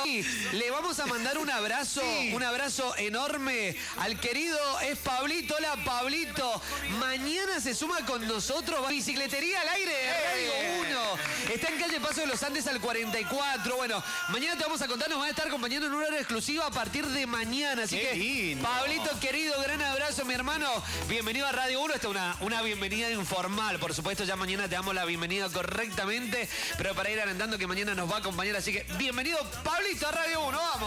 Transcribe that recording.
Le vamos a mandar un abrazo enorme al querido Pablito. Hola, Pablito. Mañana se suma con nosotros Bicicletería al Aire de Radio 1. Está en calle Paso de los Andes al 44. Bueno, mañana te vamos a contar, nos van a estar acompañando en una hora exclusiva a partir de mañana. Así que, lindo. Pablito, querido, gran abrazo, mi hermano. Bienvenido a Radio 1. Esta es una bienvenida informal. Por supuesto, ya mañana te damos la bienvenida correctamente. Pero para ir alentando que mañana nos va a acompañar. Así que, bienvenido, Pablito, a Radio 1. Vamos.